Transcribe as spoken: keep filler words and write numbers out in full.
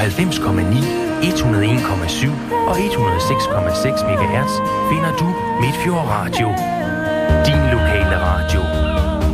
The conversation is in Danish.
halvfems komma ni, et hundrede og en komma syv og et hundrede og seks komma seks megahertz finder du Midtfjord Radio. Din lokale radio.